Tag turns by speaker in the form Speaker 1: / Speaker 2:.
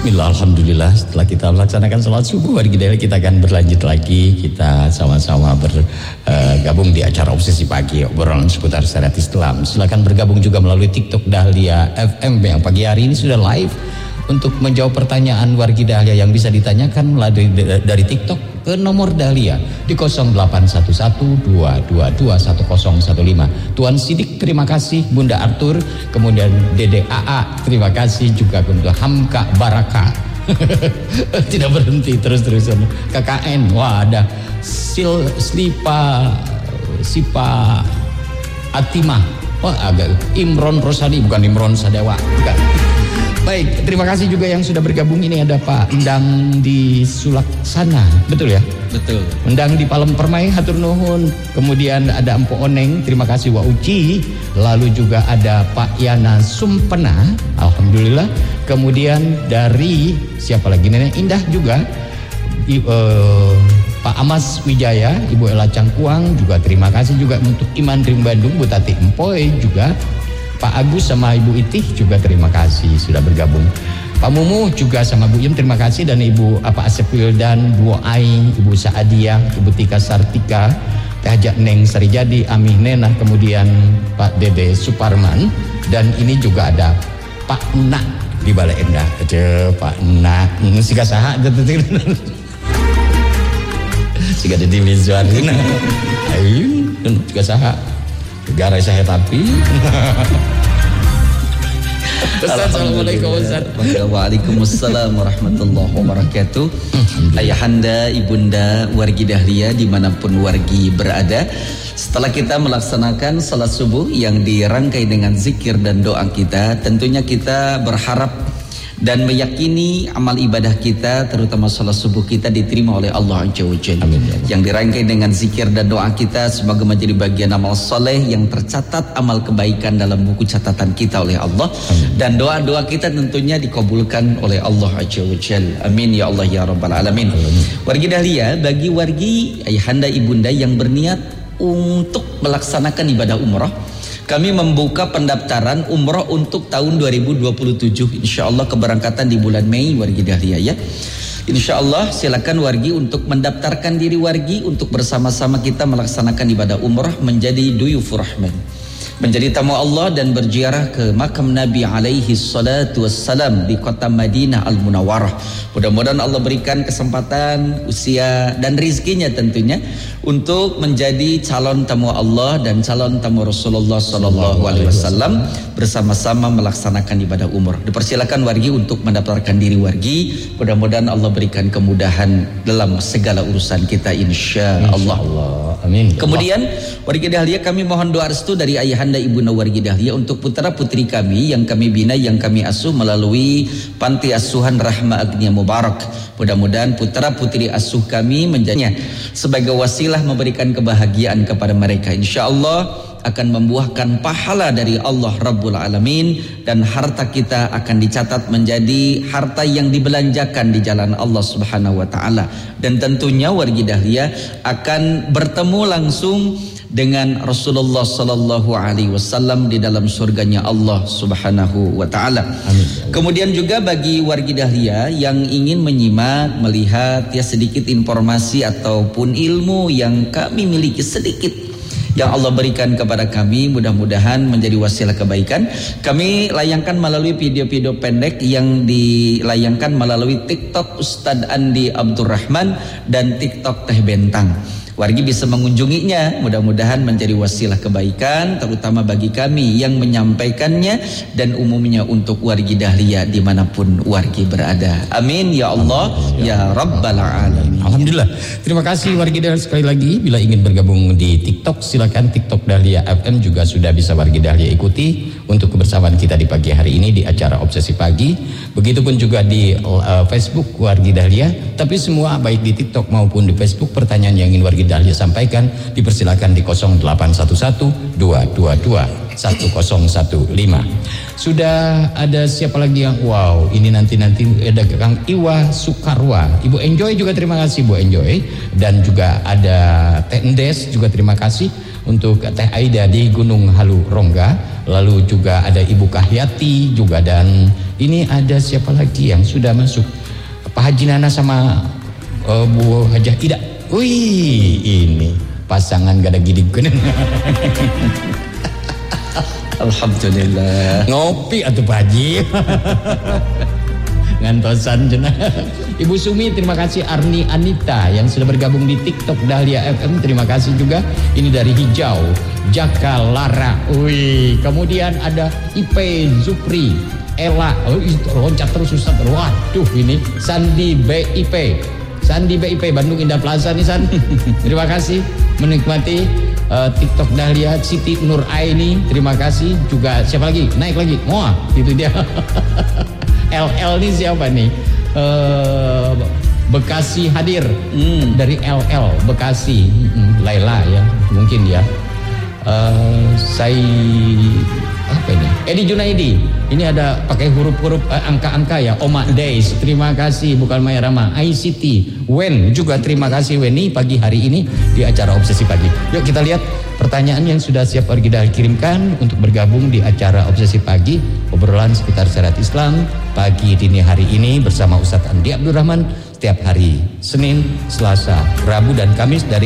Speaker 1: Bismillah, alhamdulillah. Setelah kita melaksanakan sholat subuh, hari ini kita akan berlanjut lagi. Kita sama-sama bergabung di acara Obsesi Pagi, obrolan seputar syariat Islam. Silakan bergabung juga melalui TikTok Dahlia FM yang pagi hari ini sudah live untuk menjawab pertanyaan wargi Dahlia yang bisa ditanyakan melalui dari TikTok ke nomor Dahlia di 0812221015. Tuan Sidik terima kasih, Bunda Arthur, kemudian Dede AA terima kasih, juga untuk Hamka Baraka tidak berhenti terus-terusan. KKN, wah ada Sipa Atimah, wah agak Imron Rosadi, bukan Imron Sadewa, bukan. Baik, terima kasih juga yang sudah bergabung. Ini ada Pak Endang di Sulaksana, betul ya?
Speaker 2: Betul.
Speaker 1: Endang di Palem Permai, hatur nuhun. Kemudian ada Empo Oneng, terima kasih Wa Uci. Lalu juga ada Pak Yana Sumpena, alhamdulillah. Kemudian dari siapa lagi, Nenek Indah juga, Pak Amas Wijaya, Ibu Ella Cangkuang juga terima kasih juga. Untuk Iman Rim Bandung, Bu Tati Empoy juga, Pak Agus sama Ibu Itih juga terima kasih sudah bergabung. Pak Mumu juga sama Bu Im terima kasih, dan Ibu Asep Wildan, Bu Ai, Ibu Saadiah, Ibu Tika Sartika, Teh Hajak Neng Sarijadi, Amih Nenah, kemudian Pak Dede Suparman, dan ini juga ada Pak Nak di Balai Endah. Pak Nak, siga saha siga Deddy Mizwan. Ayo, siga saha. Negara saya tapi.
Speaker 2: Assalamualaikum Ustaz. Waalaikumsalam warahmatullahi wabarakatuh. Ayahanda, ibunda, wargi Dahlia dimanapun wargi berada, setelah kita melaksanakan salat subuh yang dirangkai dengan zikir dan doa kita, tentunya kita berharap dan meyakini amal ibadah kita, terutama salat subuh kita, diterima oleh Allah Azza wa Jalla. Yang dirangkai dengan zikir dan doa kita semoga menjadi bagian amal soleh yang tercatat amal kebaikan dalam buku catatan kita oleh Allah. Amin. Dan doa-doa kita tentunya dikabulkan oleh Allah Azza wa Jalla. Amin ya Allah ya Rabbal Alamin. Wargi Dahlia, bagi wargi ayahanda ibunda yang berniat untuk melaksanakan ibadah umrah, kami membuka pendaftaran umroh untuk tahun 2027. Insya Allah keberangkatan di bulan Mei wargi Dahlia ya. Insya Allah silakan wargi untuk mendaftarkan diri wargi untuk bersama-sama kita melaksanakan ibadah umroh, menjadi duyufur rahman, menjadi tamu Allah dan berziarah ke makam Nabi alaihi salatu wassalam di kota Madinah Al-Munawwarah. Mudah-mudahan Allah berikan kesempatan, usia dan rizkinya tentunya untuk menjadi calon tamu Allah dan calon tamu Rasulullah sallallahu alaihi wasallam, bersama-sama melaksanakan ibadah umrah. Dipersilakan wargi untuk mendaftarkan diri wargi. Mudah-mudahan Allah berikan kemudahan dalam segala urusan kita insya Allah.
Speaker 1: Amin.
Speaker 2: Kemudian wargi Dahlia, kami mohon doa restu dari ayahanda ibunda wargi Dahlia untuk putra putri kami yang kami bina, yang kami asuh melalui Panti Asuhan Rahma Agnia Mubarak. Mudah-mudahan putra putri asuh kami menjadinya sebagai wasilah memberikan kebahagiaan kepada mereka. Insya Allah akan membuahkan pahala dari Allah Rabbul Alamin, dan harta kita akan dicatat menjadi harta yang dibelanjakan di jalan Allah Subhanahu wa taala. Dan tentunya wargi Dahlia akan bertemu langsung dengan Rasulullah sallallahu alaihi wasallam di dalam surganya Allah Subhanahu wa taala. Kemudian juga bagi wargi Dahlia yang ingin menyimak, melihat ya sedikit informasi ataupun ilmu yang kami miliki sedikit yang Allah berikan kepada kami, mudah-mudahan menjadi wasilah kebaikan. Kami layangkan melalui video-video pendek yang dilayangkan melalui TikTok Ustadz Andi Abdurrahman dan TikTok Teh Bentang. Wargi bisa mengunjunginya, mudah-mudahan menjadi wasilah kebaikan, terutama bagi kami yang menyampaikannya dan umumnya untuk wargi Dahlia dimanapun wargi berada. Amin ya Allah ya Rabbal Alamin.
Speaker 1: Alhamdulillah. Terima kasih wargi Dahlia sekali lagi. Bila ingin bergabung di TikTok, silakan TikTok Dahlia FM juga sudah bisa wargi Dahlia ikuti untuk kebersamaan kita di pagi hari ini di acara Obsesi Pagi. Begitupun juga di Facebook wargi Dahlia. Tapi semua baik di TikTok maupun di Facebook, pertanyaan yang ingin wargi Dahlia sampaikan dipersilakan di 0811-222-1015. Sudah ada siapa lagi yang wow, ini nanti ada Kang Iwa Sukarwa, Ibu Enjoy juga terima kasih Bu Enjoy, dan juga ada Tendes juga terima kasih untuk Teh Aida di Gunung Halu Rongga, lalu juga ada Ibu Kahyati juga, dan ini ada siapa lagi yang sudah masuk, Pak Haji Nana sama Bu Hajah Ida. Wih, ini pasangan gada gidig.
Speaker 2: Alhamdulillah.
Speaker 1: Ngopi atuh Pak Haji. Ngantosan jenah. Ibu Sumi, terima kasih. Arni Anita yang sudah bergabung di TikTok Dahlia FM, terima kasih juga. Ini dari Hijau Jaka Lara. Wih, kemudian ada Ipe Zupri, Ella, loncat terus Ustaz. Waduh, ini Sandi BIP, Sandi BIP Bandung Indah Plaza nih San. Terima kasih menikmati TikTok Dahlia. Siti Nur Aini, terima kasih juga. Siapa lagi? Naik lagi. Wah, itu dia. LL nih siapa nih? Bekasi hadir. Dari LL Bekasi. Laila ya, mungkin ya. Apa ini? Edi Junaidi. Ini ada pakai huruf-huruf angka-angka ya. Oma Days, terima kasih. Bukan Maya Rama. ICT Wen juga terima kasih Weni pagi hari ini di acara Obsesi Pagi. Yuk kita lihat pertanyaan yang sudah siap kita kirimkan untuk bergabung di acara Obsesi Pagi, obrolan seputar syariat Islam pagi dini hari ini bersama Ustadz Andi Abdurrahman setiap hari Senin, Selasa, Rabu dan Kamis dari